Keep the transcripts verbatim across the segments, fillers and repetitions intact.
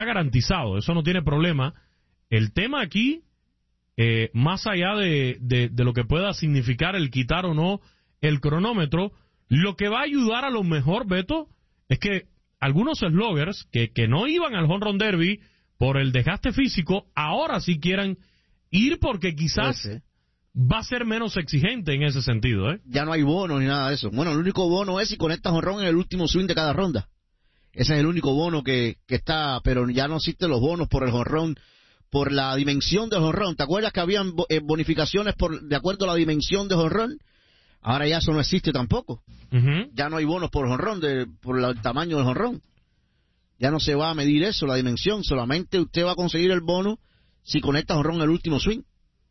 garantizado, eso no tiene problema. El tema aquí, eh, más allá de, de, de lo que pueda significar el quitar o no el cronómetro, lo que va a ayudar a lo mejor, Beto, es que algunos sluggers que, que no iban al home run derby por el desgaste físico, ahora sí quieran ir porque quizás pues sí. va a ser menos exigente en ese sentido, ¿eh? Ya no hay bono ni nada de eso. Bueno, el único bono es si conectas jonrón en el último swing de cada ronda. Ese es el único bono que, que está, pero ya no existen los bonos por el jonrón, por la dimensión del jonrón. ¿Te acuerdas que habían bonificaciones por de acuerdo a la dimensión del jonrón? Ahora ya eso no existe tampoco. Uh-huh. Ya no hay bonos por jonrón, de, por el tamaño del jonrón. Ya no se va a medir eso, la dimensión. Solamente usted va a conseguir el bono si conecta jonrón en el último swing.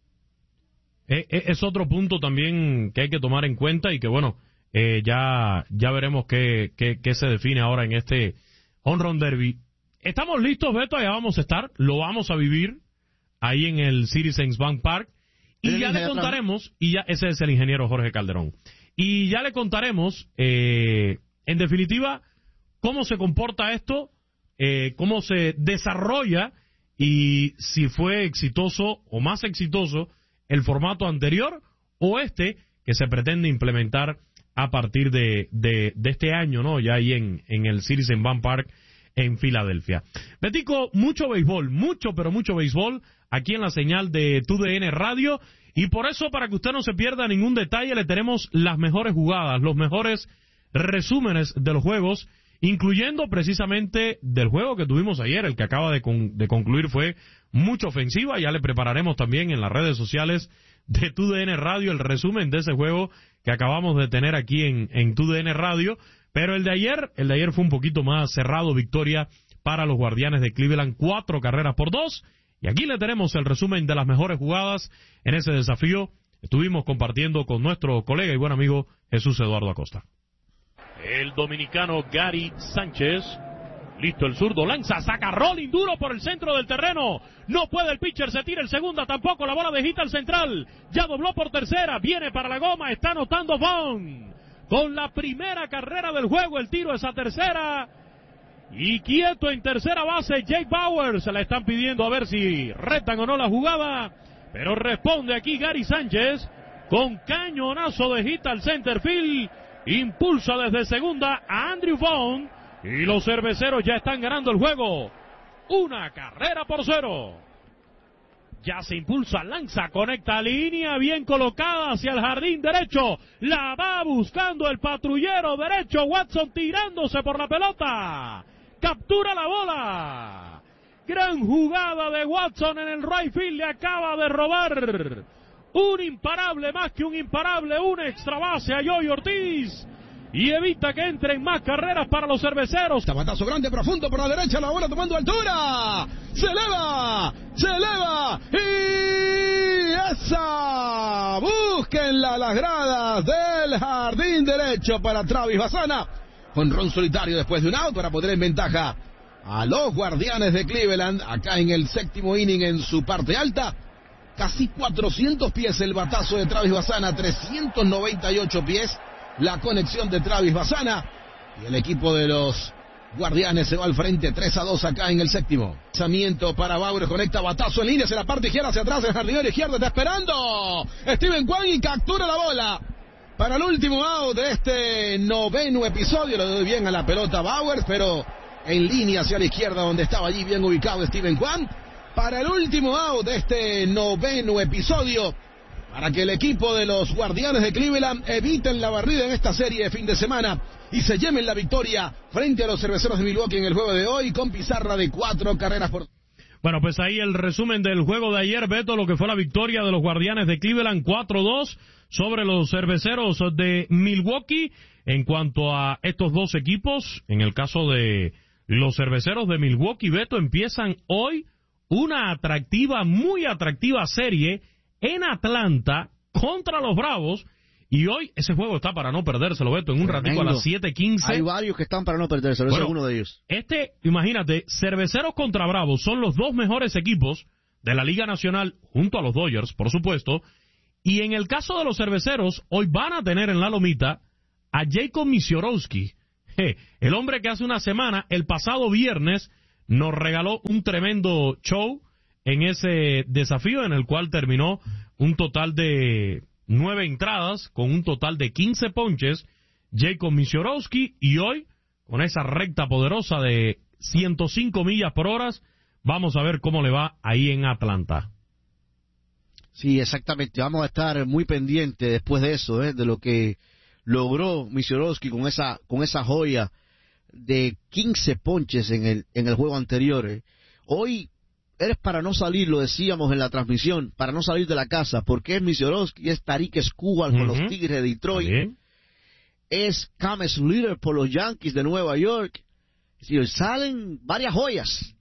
Eh, eh, es otro punto también que hay que tomar en cuenta y que, bueno, eh, ya ya veremos qué, qué, qué se define ahora en este home run derby. Estamos listos, Beto, allá vamos a estar, lo vamos a vivir ahí en el Citizens Bank Park. Y ya le contaremos, y ya ese es el ingeniero Jorge Calderón, y ya le contaremos, eh, en definitiva, cómo se comporta esto, eh, cómo se desarrolla, y si fue exitoso o más exitoso el formato anterior, o este que se pretende implementar a partir de, de, de este año, ¿no? Ya ahí en, en el Citizens Bank Park en Filadelfia. Betico, mucho béisbol, mucho, pero mucho béisbol, aquí en la señal de T U D N Radio, y por eso, para que usted no se pierda ningún detalle, le tenemos las mejores jugadas, los mejores resúmenes de los juegos, incluyendo precisamente del juego que tuvimos ayer, el que acaba de, con, de concluir fue mucha ofensiva. Ya le prepararemos también en las redes sociales de T U D N Radio el resumen de ese juego que acabamos de tener aquí en, en T U D N Radio. Pero el de ayer, el de ayer fue un poquito más cerrado, victoria para los Guardianes de Cleveland, cuatro carreras por dos. Y aquí le tenemos el resumen de las mejores jugadas en ese desafío. Estuvimos compartiendo con nuestro colega y buen amigo Jesús Eduardo Acosta. El dominicano Gary Sánchez, listo el zurdo, lanza, saca rolling duro por el centro del terreno, no puede el pitcher, se tira el segunda, tampoco, la bola de hit al central, ya dobló por tercera, viene para la goma, está anotando Vaughn. Con la primera carrera del juego, el tiro es a tercera. Y quieto en tercera base, Jake Bauer. Se la están pidiendo a ver si retan o no la jugada. Pero responde aquí Gary Sánchez con cañonazo de hit al center field. Impulsa desde segunda a Andrew Vaughn. Y los cerveceros ya están ganando el juego. Una carrera por cero. Ya se impulsa, lanza, conecta línea bien colocada hacia el jardín derecho. La va buscando el patrullero derecho. Watson tirándose por la pelota. Captura la bola. Gran jugada de Watson en el right field. Le acaba de robar un imparable, más que un imparable, un extra base a Joey Ortiz. Y evita que entren más carreras para los cerveceros. Tabatazo grande, profundo por la derecha, la bola tomando altura. Se eleva, se eleva. Y esa. Búsquenla las gradas del jardín derecho para Travis Bassana. Jonrón solitario después de un out para poner en ventaja a los Guardianes de Cleveland. Acá en el séptimo inning en su parte alta. Casi cuatrocientos pies el batazo de Travis Bassana, trescientos noventa y ocho pies. La conexión de Travis Bassana y el equipo de los Guardianes se va al frente tres a dos acá en el séptimo. Lanzamiento para Bauer, conecta batazo en línea hacia la parte izquierda, hacia atrás, el jardinero izquierdo está esperando Steven Kwan y captura la bola para el último out de este noveno episodio. Le doy bien a la pelota Bauer, pero en línea hacia la izquierda donde estaba allí bien ubicado Steven Kwan para el último out de este noveno episodio, para que el equipo de los Guardianes de Cleveland eviten la barrida en esta serie de fin de semana y se lleven la victoria frente a los Cerveceros de Milwaukee en el juego de hoy con pizarra de cuatro carreras por... Bueno, pues ahí el resumen del juego de ayer, Beto, lo que fue la victoria de los Guardianes de Cleveland cuatro dos sobre los Cerveceros de Milwaukee. En cuanto a estos dos equipos, en el caso de los Cerveceros de Milwaukee, Beto, empiezan hoy una atractiva, muy atractiva serie en Atlanta contra los Bravos, y hoy ese juego está para no perdérselo, Beto, en un Tremendo. ratico a las siete quince. Hay varios que están para no perdérselo, bueno, ese es uno de ellos. Este, imagínate, Cerveceros contra Bravos son los dos mejores equipos de la Liga Nacional, junto a los Dodgers, por supuesto, y en el caso de los Cerveceros, hoy van a tener en la lomita a Jacob Misiorowski, el hombre que hace una semana, el pasado viernes, nos regaló un tremendo show en ese desafío, en el cual terminó un total de nueve entradas, con un total de quince ponches, Jacob Misiorowski, y hoy, con esa recta poderosa de ciento cinco millas por hora, vamos a ver cómo le va ahí en Atlanta. Sí, exactamente. Vamos a estar muy pendientes después de eso, ¿eh? de lo que logró Misiorowski con esa con esa joya de quince ponches en el en el juego anterior. ¿eh? Hoy eres para no salir, lo decíamos en la transmisión, para no salir de la casa, porque es Misiorowski, es Tarik Skubal con uh-huh. los Tigres de Detroit, es Cam Slater por los Yankees de Nueva York. Es decir, salen varias joyas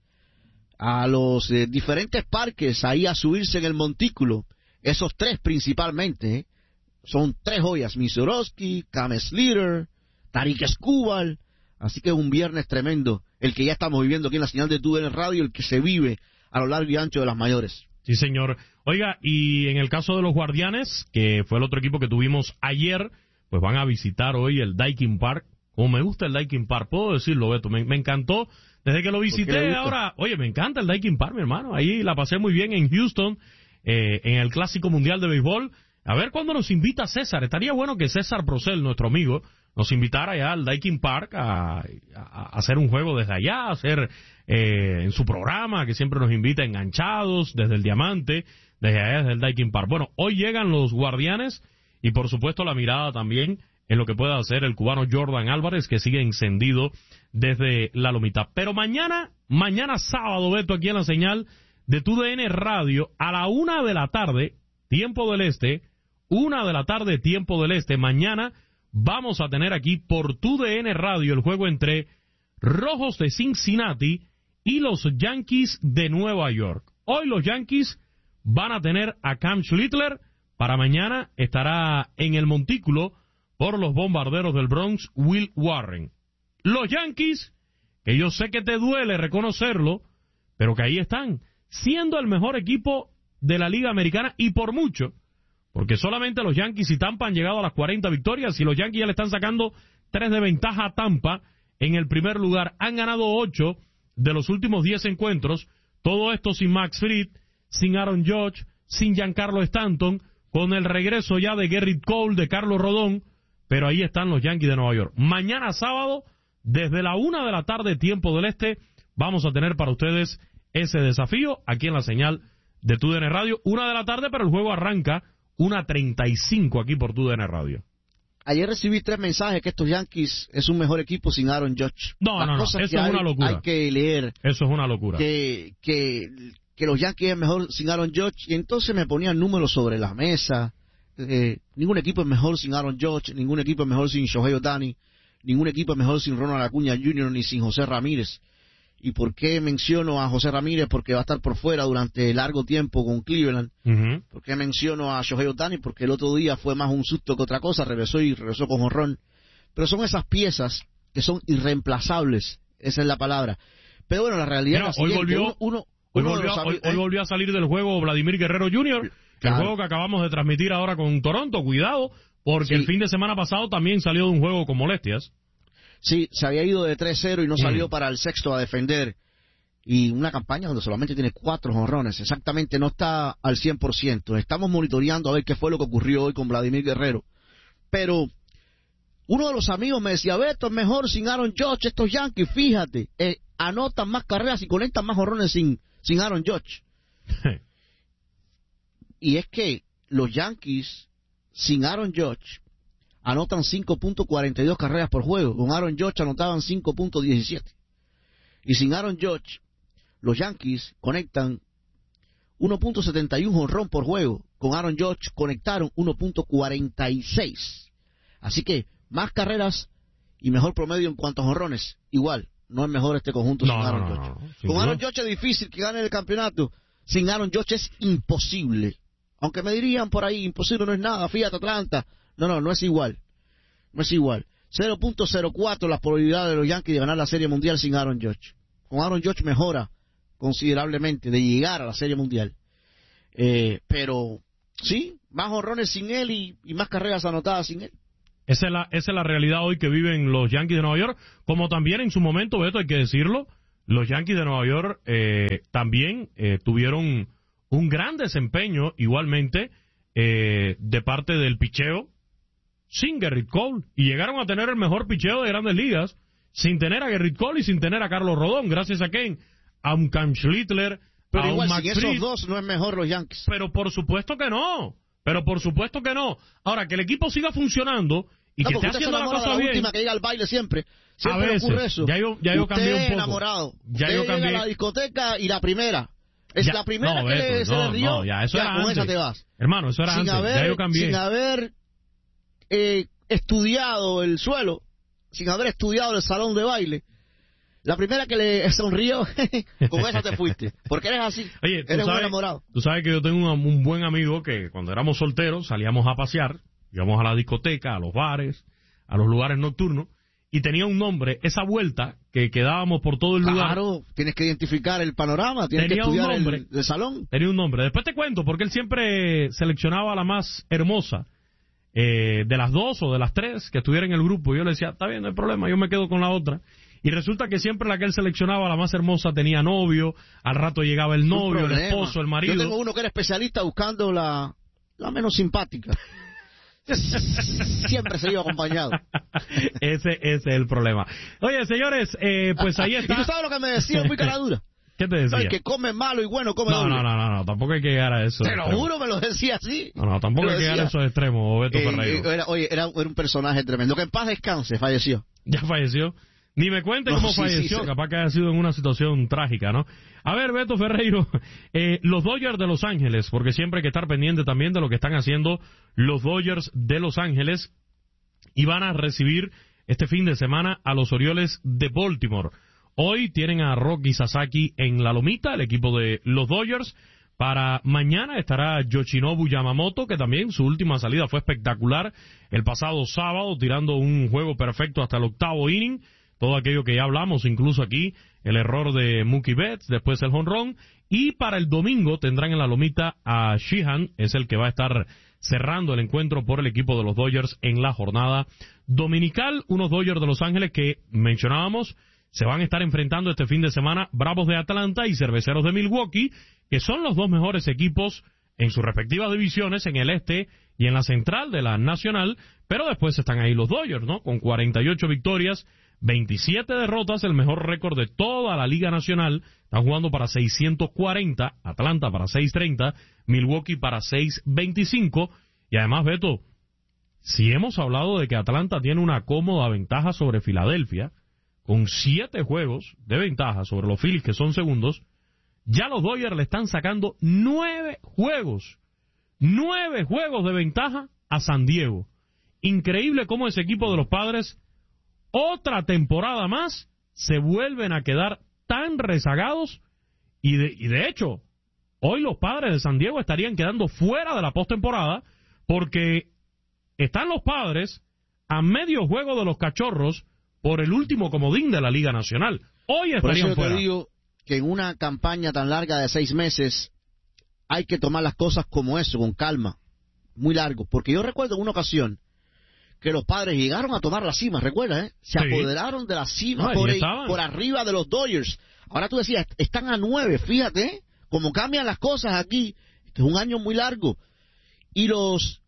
a los eh, diferentes parques ahí a subirse en el montículo. Esos tres principalmente, ¿eh? son tres joyas: Misiorowski, Cam Slater, Tarik Skubal. Así que es un viernes tremendo el que ya estamos viviendo aquí en la señal de T U D N Radio, el que se vive a lo largo y ancho de las mayores. Sí, señor. Oiga, y en el caso de los Guardianes, que fue el otro equipo que tuvimos ayer, pues van a visitar hoy el Daikin Park. Como me gusta el Daikin Park, puedo decirlo, Beto, me, me encantó. Desde que lo visité, ahora, oye, me encanta el Daikin Park, mi hermano. Ahí la pasé muy bien en Houston, eh, en el Clásico Mundial de Béisbol. A ver cuándo nos invita César. Estaría bueno que César Procel, nuestro amigo, nos invitara allá al Daikin Park a, a, a hacer un juego desde allá, a hacer eh, en su programa, que siempre nos invita enganchados desde el Diamante, desde allá, desde el Daikin Park. Bueno, hoy llegan los Guardianes y, por supuesto, la mirada también en lo que pueda hacer el cubano Jordan Álvarez, que sigue encendido desde la lomita. Pero mañana, mañana sábado, Beto, aquí en la señal de T U D N Radio, a la una de la tarde, tiempo del este, una de la tarde, tiempo del este, mañana vamos a tener aquí por T U D N Radio el juego entre Rojos de Cincinnati y los Yankees de Nueva York. Hoy los Yankees van a tener a Cam Schlittler, para mañana estará en el montículo por los Bombarderos del Bronx, Will Warren. Los Yankees, que yo sé que te duele reconocerlo, pero que ahí están, siendo el mejor equipo de la Liga Americana y por mucho, porque solamente los Yankees y Tampa han llegado a las cuarenta victorias y los Yankees ya le están sacando tres de ventaja a Tampa en el primer lugar. Han ganado ocho de los últimos diez encuentros, todo esto sin Max Fried, sin Aaron Judge, sin Giancarlo Stanton, con el regreso ya de Gerrit Cole, de Carlos Rodón, pero ahí están los Yankees de Nueva York. Mañana sábado, desde la una de la tarde, tiempo del este, vamos a tener para ustedes ese desafío aquí en la señal de T U D N Radio. Una de la tarde, pero el juego arranca una treinta y cinco aquí por T U D N Radio. Ayer recibí tres mensajes que estos Yankees es un mejor equipo sin Aaron Judge. No, Las no, no, cosas eso que es hay, una locura. Hay que leer. Eso es una locura. Que, que, que los Yankees es mejor sin Aaron Judge, y entonces me ponían números sobre la mesa. Eh, ningún equipo es mejor sin Aaron Judge, ningún equipo es mejor sin Shohei Ohtani, ningún equipo es mejor sin Ronald Acuña junior ni sin José Ramírez. ¿Y por qué menciono a José Ramírez? Porque va a estar por fuera durante largo tiempo con Cleveland. Uh-huh. ¿Por qué menciono a Shohei Ohtani? Porque el otro día fue más un susto que otra cosa, regresó y regresó con jonrón. Pero son esas piezas que son irreemplazables, esa es la palabra. Pero bueno, la realidad Mira, es la siguiente. hoy volvió, uno, uno, hoy, uno volvió, los, hoy, ¿eh? hoy volvió a salir del juego Vladimir Guerrero junior, Claro. el juego que acabamos de transmitir ahora con Toronto. Cuidado, porque sí, el fin de semana pasado también salió de un juego con molestias. Sí, se había ido de tres cero y no salió mm. para el sexto a defender. Y una campaña donde solamente tiene cuatro jonrones. Exactamente, no está al cien por ciento. Estamos monitoreando a ver qué fue lo que ocurrió hoy con Vladimir Guerrero. Pero uno de los amigos me decía, Beto, es mejor sin Aaron Judge. Estos Yankees, fíjate, eh, anotan más carreras y conectan más jonrones sin, sin Aaron Judge. Y es que los Yankees, sin Aaron Judge, anotan cinco punto cuarenta y dos carreras por juego. Con Aaron Judge anotaban cinco punto diecisiete. Y sin Aaron Judge, los Yankees conectan uno punto setenta y uno jonrón por juego. Con Aaron Judge conectaron uno punto cuarenta y seis. Así que más carreras y mejor promedio en cuanto a jonrones. Igual, no es mejor este conjunto no, sin Aaron no, Judge. No, no, no. Con Aaron Judge es difícil que gane el campeonato. Sin Aaron Judge es imposible. Aunque me dirían por ahí, imposible no es nada, fíjate Atlanta. No, no, no es igual. No es igual. cero punto cero cuatro las probabilidades de los Yankees de ganar la Serie Mundial sin Aaron Judge. Con Aaron Judge mejora considerablemente de llegar a la Serie Mundial. Eh, pero sí, más jonrones sin él y, y más carreras anotadas sin él. Esa es, la, esa es la realidad hoy que viven los Yankees de Nueva York, como también en su momento, Beto, hay que decirlo, los Yankees de Nueva York eh, también eh, tuvieron un gran desempeño igualmente eh, de parte del picheo sin Gerrit Cole, y llegaron a tener el mejor picheo de Grandes Ligas sin tener a Gerrit Cole y sin tener a Carlos Rodón, gracias a quién, a un Cam Schlittler, pero a igual un Max sin esos Fried. dos no es mejor los Yankees. Pero por supuesto que no, pero por supuesto que no. Ahora, que el equipo siga funcionando y no, que esté usted haciendo se la enamora cosa de la bien. última que llega al baile siempre. A Siempre veces, ocurre eso. ya yo, ya yo usted cambié un poco. enamorado. Ya usted yo llega cambié. a la discoteca y la primera. Es Ya- la primera no, que Beto, le, se no, le rió. no, ya, eso era con antes. esa te vas. Hermano, eso era sin antes, haber, ya yo cambié. Sin haber eh, estudiado el suelo, sin haber estudiado el salón de baile, la primera que le sonrió, con esa te fuiste. Porque eres así. Oye, tú eres un sabes, enamorado. tú sabes que yo tengo un, un buen amigo que cuando éramos solteros salíamos a pasear, íbamos a la discoteca, a los bares, a los lugares nocturnos, y tenía un nombre, esa vuelta que quedábamos por todo el lugar. Claro, tienes que identificar el panorama, tienes Tenía que un estudiar nombre. el, el salón. Tenía un nombre. Después te cuento, porque él siempre seleccionaba a la más hermosa eh, de las dos o de las tres que estuviera en el grupo. Yo le decía, está bien, no hay problema, yo me quedo con la otra. Y resulta que siempre la que él seleccionaba, la más hermosa, tenía novio. Al rato llegaba el novio, el esposo, el marido. Yo tengo uno que era especialista buscando la, la menos simpática. Siempre se iba acompañado. ese, ese es el problema. Oye, señores, eh, pues ahí está. ¿Y tú sabes lo que me decía muy cara dura? ¿Qué te decía? El que come malo y bueno come No, doble. no, no, no, no, tampoco hay que llegar a eso. Te lo juro, me lo decía así. No, no, tampoco Me hay lo que llegar a decía. esos extremos, Beto Eh, Ferreiro. eh, era, oye, era, era un personaje tremendo. Que en paz descanse, falleció. Ya falleció. Ni me cuente No, cómo sí, falleció, sí, sí. capaz que haya sido en una situación trágica, ¿no? A ver, Beto Ferreiro, eh, los Dodgers de Los Ángeles, porque siempre hay que estar pendiente también de lo que están haciendo los Dodgers de Los Ángeles, y van a recibir este fin de semana a los Orioles de Baltimore. Hoy tienen a Rocky Sasaki en la lomita, el equipo de los Dodgers. Para mañana estará Yoshinobu Yamamoto, que también su última salida fue espectacular el pasado sábado, tirando un juego perfecto hasta el octavo inning. Todo aquello que ya hablamos, incluso aquí, el error de Mookie Betts, después el jonrón. Y para el domingo tendrán en la lomita a Sheehan, es el que va a estar cerrando el encuentro por el equipo de los Dodgers en la jornada dominical. Unos Dodgers de Los Ángeles que mencionábamos se van a estar enfrentando este fin de semana Bravos de Atlanta y Cerveceros de Milwaukee, que son los dos mejores equipos en sus respectivas divisiones, en el este y en la central de la Nacional, pero después están ahí los Dodgers, ¿no? Con cuarenta y ocho victorias, veintisiete derrotas, el mejor récord de toda la Liga Nacional. Están jugando para seiscientos cuarenta, Atlanta para seiscientos treinta, Milwaukee para seiscientos veinticinco, y además, Beto, si hemos hablado de que Atlanta tiene una cómoda ventaja sobre Filadelfia, con siete juegos de ventaja sobre los Phillies, que son segundos, ya los Dodgers le están sacando nueve juegos, nueve juegos de ventaja a San Diego. Increíble cómo ese equipo de los Padres, otra temporada más, se vuelven a quedar tan rezagados, y de, y de hecho, hoy los Padres de San Diego estarían quedando fuera de la postemporada, porque están los Padres a medio juego de los Cachorros por el último comodín de la Liga Nacional. Hoy Por eso estarían yo fuera. te digo que en una campaña tan larga de seis meses hay que tomar las cosas como eso, con calma, muy largo. Porque yo recuerdo en una ocasión que los Padres llegaron a tomar la cima, ¿recuerdas? Eh? Se Sí. apoderaron de la cima No, por, ahí ahí- estaban. por arriba de los Dodgers. Ahora tú decías, están a nueve, fíjate, ¿eh? Cómo cambian las cosas aquí. Este es un año muy largo. Y los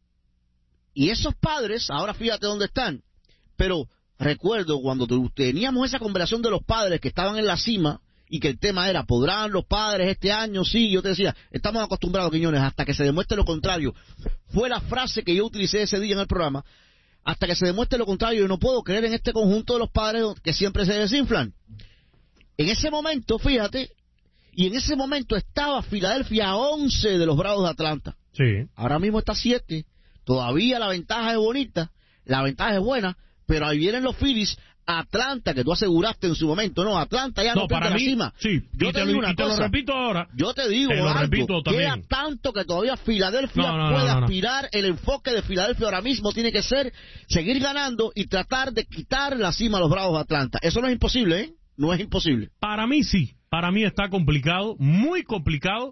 y esos Padres, ahora fíjate dónde están. Pero recuerdo cuando tu- teníamos esa conversación de los Padres que estaban en la cima y que el tema era, ¿podrán los Padres este año? Sí, yo te decía, estamos acostumbrados, Quiñones, hasta que se demuestre lo contrario. Fue la frase que yo utilicé ese día en el programa. Hasta que se demuestre lo contrario, yo no puedo creer en este conjunto de los Padres que siempre se desinflan. En ese momento, fíjate, y en ese momento estaba Filadelfia a once de los Bravos de Atlanta. Sí. Ahora mismo está siete. Todavía la ventaja es bonita, la ventaja es buena, pero ahí vienen los Phillies, Atlanta, que tú aseguraste en su momento, no, Atlanta ya no, No, pierde para la mí, cima. sí, Yo y te, te, digo lo, una y te lo cosa, repito ahora. yo te digo Te lo algo, repito también. queda tanto que todavía Filadelfia No, no, no, puede no, no. aspirar, el enfoque de Filadelfia ahora mismo tiene que ser seguir ganando y tratar de quitar la cima a los Bravos de Atlanta. Eso no es imposible, ¿eh? No es imposible. Para mí sí, para mí está complicado, muy complicado,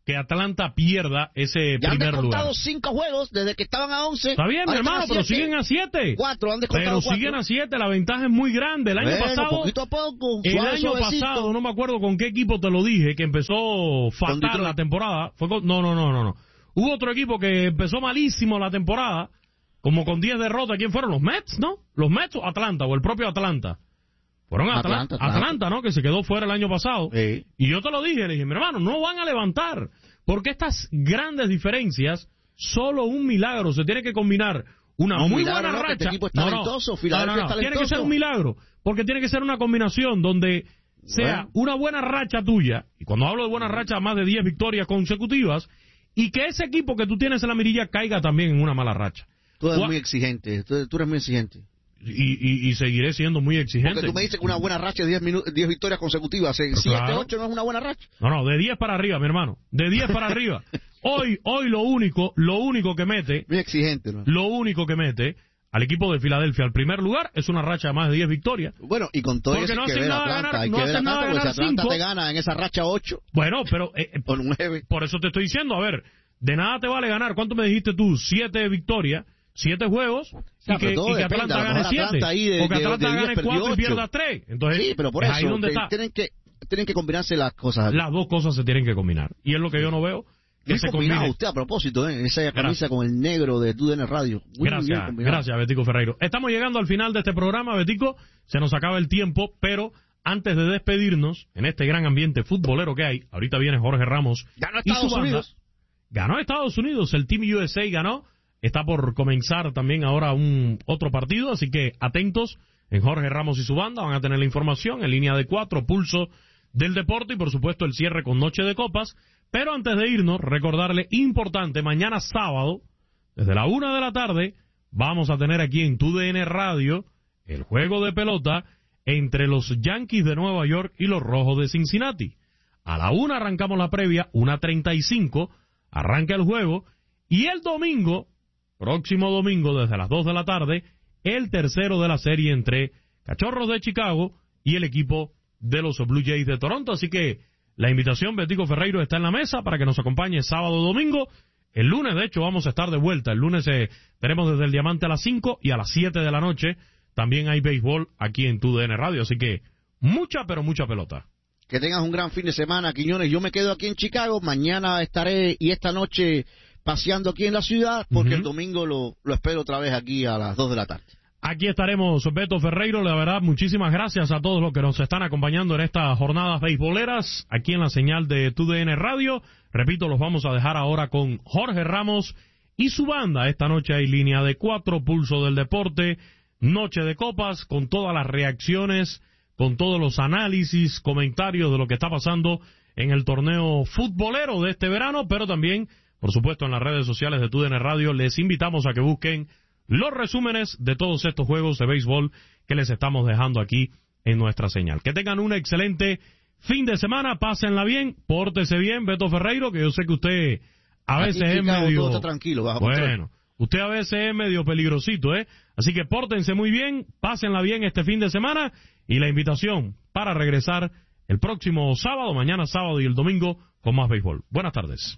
que Atlanta pierda ese ya primer han descontado lugar. cinco juegos desde que estaban a once. Está bien, mi hermano, pero siguen a siete. Cuatro, han descontado Pero cuatro. siguen a siete, la ventaja es muy grande. El año bueno, pasado, poquito a poco, el suave, año suavecito. pasado, no me acuerdo con qué equipo te lo dije, que empezó fatal la temporada. Fue con, no, no, no, no, no. Hubo otro equipo que empezó malísimo la temporada, como con diez derrotas. ¿Quién fueron? Los Mets, ¿no? Los Mets o Atlanta, o el propio Atlanta. Fueron Atlanta, Atlanta, Atlanta. Atlanta, ¿no? Que se quedó fuera el año pasado. Sí. Y yo te lo dije, le dije, mi hermano, no van a levantar. Porque estas grandes diferencias, solo un milagro. Se tiene que combinar una no, muy milagro, buena no, racha. Este equipo es no, talentoso, no, Filadelfia no, no, es talentoso. Tiene que ser un milagro. Porque tiene que ser una combinación donde sea bueno. una buena racha tuya. Y cuando hablo de buena racha, más de diez victorias consecutivas. Y que ese equipo que tú tienes en la mirilla caiga también en una mala racha. Tú eres Gua- muy exigente, tú, tú eres muy exigente. Y, y, y seguiré siendo muy exigente. Porque tú me dices que una buena racha de diez victorias consecutivas, siete, claro. ocho no es una buena racha. No, no, de diez para arriba, mi hermano. De diez para arriba. Hoy, hoy lo único, lo único que mete, Muy exigente, ¿no? lo único que mete al equipo de Filadelfia al primer lugar es una racha de más de diez victorias. Bueno, y con todo Porque eso no hay que hacen ver nada Atlanta, ganar- hay no que ver hacen nada Atlanta, porque ganar si Atlanta cinco. te gana en esa racha ocho Bueno, pero eh, eh, o nueve. por eso te estoy diciendo, a ver, de nada te vale ganar. ¿Cuánto me dijiste tú? Siete victorias, siete juegos, Ya, y que, pero todo y que depende, Atlanta a lo gane mejor siete. Atlanta ahí de- o que de- Atlanta de diez gane perdió cuatro y ocho. pierda tres. Entonces, Sí, pero por es eso ahí donde te- está. tienen que tienen que combinarse las cosas. Las dos cosas se tienen que combinar. Y es lo que yo no veo. Que Muy se combinado combine. usted a propósito, ¿eh? Esa camisa Gracias. con el negro de T U D N Radio. Muy bien Gracias, combinado. gracias, Betico Ferreiro. Estamos llegando al final de este programa, Betico. Se nos acaba el tiempo, pero antes de despedirnos, en este gran ambiente futbolero que hay, ahorita viene Jorge Ramos. Ganó y su Estados banda. Unidos. Ganó Estados Unidos, el Team U S A ganó. Está por comenzar también ahora un otro partido, así que atentos en Jorge Ramos y su banda. Van a tener la información en línea de cuatro, pulso del deporte y por supuesto el cierre con Noche de Copas. Pero antes de irnos, recordarle, importante, mañana sábado, desde la una de la tarde, vamos a tener aquí en T U D N Radio el juego de pelota entre los Yankees de Nueva York y los Rojos de Cincinnati. A la una arrancamos la previa, una treinta y cinco, arranca el juego, y el domingo, próximo domingo, desde las dos de la tarde, el tercero de la serie entre Cachorros de Chicago y el equipo de los Blue Jays de Toronto. Así que la invitación, Betico Ferreiro, está en la mesa para que nos acompañe sábado o domingo. El lunes, de hecho, vamos a estar de vuelta. El lunes eh, tenemos desde el Diamante a las cinco y a las siete de la noche también hay béisbol aquí en T U D N Radio. Así que mucha, pero mucha pelota. Que tengas un gran fin de semana, Quiñones. Yo me quedo aquí en Chicago. Mañana estaré y esta noche paseando aquí en la ciudad porque Ujú. el domingo lo, lo espero otra vez aquí a las dos de la tarde. Aquí estaremos, Beto Ferreiro. La verdad, muchísimas gracias a todos los que nos están acompañando en estas jornadas beisboleras, aquí en la señal de T U D N Radio. Repito, los vamos a dejar ahora con Jorge Ramos y su banda. Esta noche hay línea de cuatro, pulso del deporte, noche de copas, con todas las reacciones, con todos los análisis, comentarios de lo que está pasando en el torneo futbolero de este verano, pero también, por supuesto, en las redes sociales de T U D N Radio. Les invitamos a que busquen los resúmenes de todos estos juegos de béisbol que les estamos dejando aquí en nuestra señal. Que tengan un excelente fin de semana, pásenla bien, pórtese bien, Beto Ferreiro, que yo sé que usted a Aquí veces en es Chicago medio... todo está tranquilo, bajo control. Bueno, usted a veces es medio peligrosito, ¿eh? Así que pórtense muy bien, pásenla bien este fin de semana y la invitación para regresar el próximo sábado, mañana sábado y el domingo con más béisbol. Buenas tardes.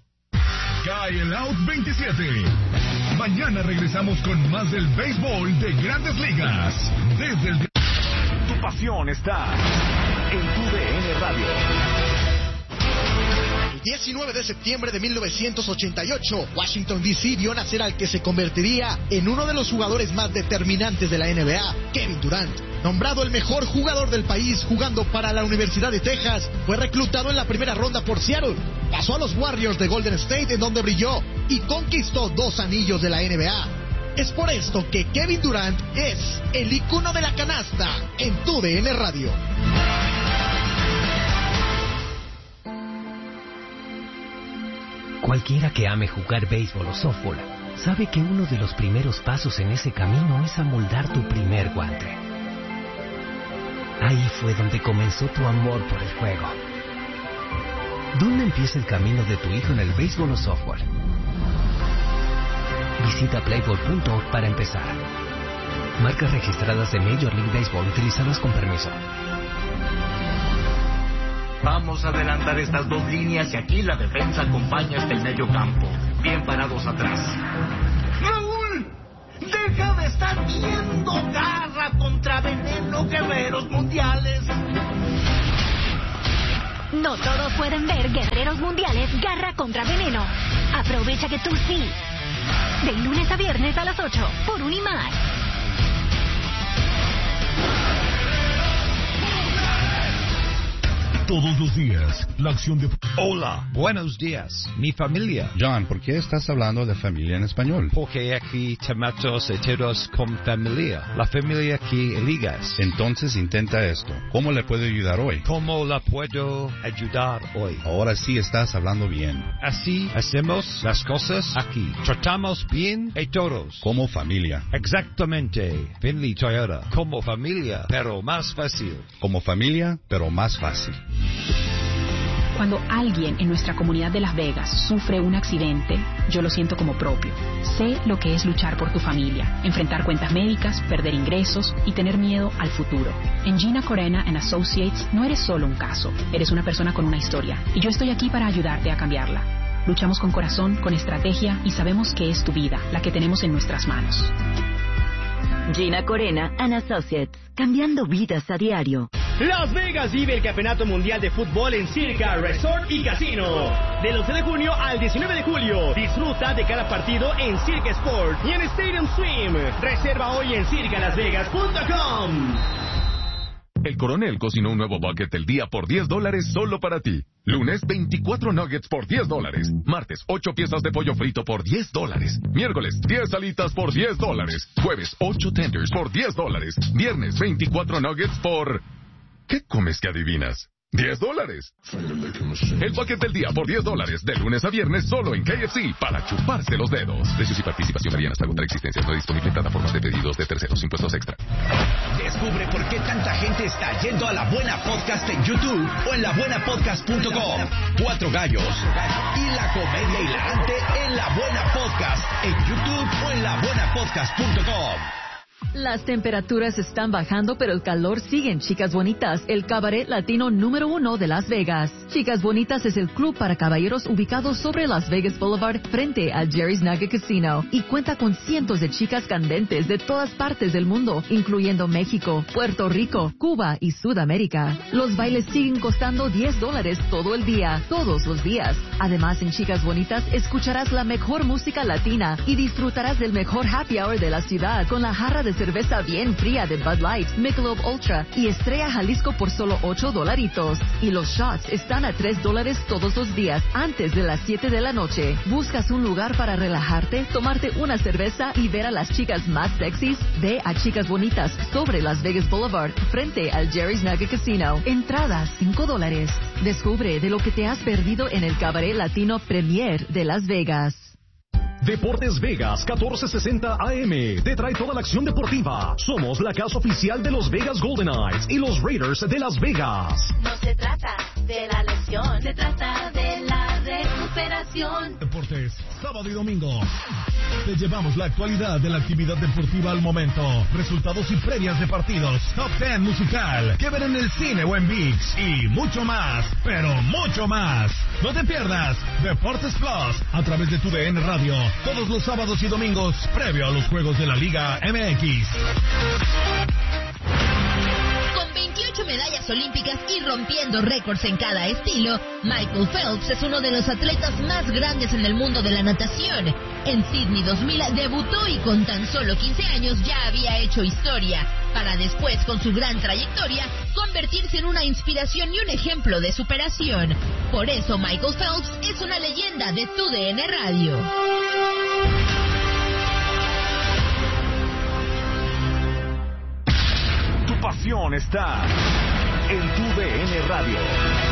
Cae el Out veintisiete. Mañana regresamos con más del béisbol de Grandes Ligas. Desde el... Tu pasión está en T U D N Radio. El diecinueve de septiembre de mil novecientos ochenta y ocho, Washington D C vio nacer al que se convertiría en uno de los jugadores más determinantes de la N B A, Kevin Durant. Nombrado el mejor jugador del país jugando para la Universidad de Texas, fue reclutado en la primera ronda por Seattle. Pasó a los Warriors de Golden State, en donde brilló y conquistó dos anillos de la N B A. Es por esto que Kevin Durant es el icono de la canasta en T U D N Radio. Cualquiera que ame jugar béisbol o softball sabe que uno de los primeros pasos en ese camino es amoldar tu primer guante. Ahí fue donde comenzó tu amor por el juego. ¿Dónde empieza el camino de tu hijo en el béisbol o softball? Visita Playball punto org para empezar. Marcas registradas de Major League Baseball utilizadas con permiso. Vamos a adelantar estas dos líneas y aquí la defensa acompaña hasta el medio campo. Bien parados atrás. ¡Raúl! ¡Deja de estar viendo! ¡Garra contra Veneno, Guerreros Mundiales! No todos pueden ver Guerreros Mundiales Garra contra Veneno. Aprovecha que tú sí. De lunes a viernes a las ocho por Unimar. Todos los días, la acción de... Hola, buenos días, mi familia. John, ¿por qué estás hablando de familia en español? Porque aquí tomamos todos con familia. La familia que eligas. Entonces intenta esto. ¿Cómo le puedo ayudar hoy? ¿Cómo la puedo ayudar hoy? Ahora sí estás hablando bien. Así hacemos las cosas aquí. Tratamos bien a todos. Como familia. Exactamente. Finley Toyota. Como familia, pero más fácil. Como familia, pero más fácil. Cuando alguien en nuestra comunidad de Las Vegas sufre un accidente, yo lo siento como propio. Sé lo que es luchar por tu familia, enfrentar cuentas médicas, perder ingresos y tener miedo al futuro. En Gina Corena and Associates no eres solo un caso, eres una persona con una historia y yo estoy aquí para ayudarte a cambiarla. Luchamos con corazón, con estrategia y sabemos que es tu vida, la que tenemos en nuestras manos. Gina Corena and Associates, cambiando vidas a diario. Las Vegas vive el Campeonato Mundial de Fútbol en Circa Resort y Casino. Del once de junio al diecinueve de julio. Disfruta de cada partido en Circa Sport y en Stadium Swim. Reserva hoy en circa las vegas punto com. El Coronel cocinó un nuevo bucket del día por diez dólares solo para ti. Lunes, veinticuatro nuggets por diez dólares. Martes, ocho piezas de pollo frito por diez dólares. Miércoles, diez alitas por diez dólares. Jueves, ocho tenders por diez dólares. Viernes, veinticuatro nuggets por... ¿Qué comes que adivinas? diez dólares. El paquete del día por diez dólares, de lunes a viernes, solo en K F C, para chuparse los dedos. Precios y participación varían hasta agotar existencias. No disponible en plataformas de pedidos de terceros, impuestos extra. Descubre por qué tanta gente está yendo a La Buena Podcast en YouTube o en la buena podcast punto com. Cuatro gallos y la comedia hilarante en La Buena Podcast en YouTube o en la buena podcast punto com. Las temperaturas están bajando, pero el calor sigue en Chicas Bonitas, el cabaret latino número uno de Las Vegas. Chicas Bonitas es el club para caballeros ubicado sobre Las Vegas Boulevard frente al Jerry's Nugget Casino y cuenta con cientos de chicas candentes de todas partes del mundo, incluyendo México, Puerto Rico, Cuba y Sudamérica. Los bailes siguen costando diez dólares todo el día, todos los días. Además, en Chicas Bonitas escucharás la mejor música latina y disfrutarás del mejor happy hour de la ciudad con la jarra de cerveza bien fría de Bud Light, Michelob Ultra y Estrella Jalisco por solo ocho dolaritos. Y los shots están a tres dólares todos los días antes de las siete de la noche. ¿Buscas un lugar para relajarte, tomarte una cerveza y ver a las chicas más sexys? Ve a Chicas Bonitas sobre Las Vegas Boulevard frente al Jerry's Nugget Casino. Entradas cinco dólares. Descubre de lo que te has perdido en el Cabaret Latino Premier de Las Vegas. Deportes Vegas catorce sesenta A M te trae toda la acción deportiva. Somos la casa oficial de los Vegas Golden Knights y los Raiders de Las Vegas. No se trata de la lesión, se trata de la recuperación. Deportes, sábado y domingo. Te llevamos la actualidad de la actividad deportiva al momento. Resultados y previas de partidos. Top diez musical. Que ver en el cine o en ViX. Y mucho más, pero mucho más. No te pierdas Deportes Plus a través de tu D N Radio. Todos los sábados y domingos, previo a los juegos de la Liga M X. Con veintiocho medallas olímpicas y rompiendo récords en cada estilo, Michael Phelps es uno de los atletas más grandes en el mundo de la natación. En Sydney dos mil debutó y con tan solo quince años ya había hecho historia, para después, con su gran trayectoria, convertirse en una inspiración y un ejemplo de superación. Por eso Michael Phelps es una leyenda de tu D N Radio. Tu pasión está en tu D N Radio.